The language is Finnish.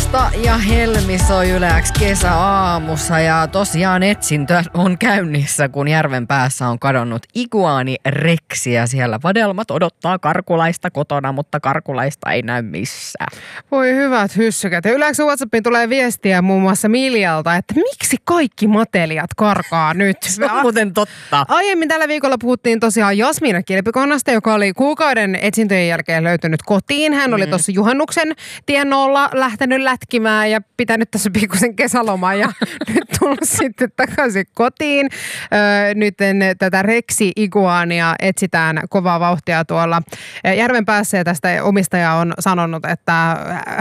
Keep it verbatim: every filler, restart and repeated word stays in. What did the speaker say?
Musta ja Helmi soi Yle X kesäaamussa ja tosiaan etsintö on käynnissä, kun järven päässä on kadonnut iguaani Reksi ja siellä vadelmat odottaa karkulaista kotona, mutta karkulaista ei näy missään. Voi hyvät hyssykät. Ja Yle X:n WhatsAppiin tulee viestiä muun muassa Miljalta, että miksi kaikki matelijat karkaa nyt? Se on muuten totta. Aiemmin tällä viikolla puhuttiin tosiaan Jasmiina Kilpikonnasta, joka oli kuukauden etsintöjen jälkeen löytynyt kotiin. Hän oli tuossa juhannuksen tienoolla lähtenyt lätkimään ja pitänyt tässä pikkusen kesälomaa ja nyt tullut sitten takaisin kotiin. Öö, nyt tätä Reksi-iguaania etsitään kovaa vauhtia tuolla järven päässä ja tästä omistaja on sanonut, että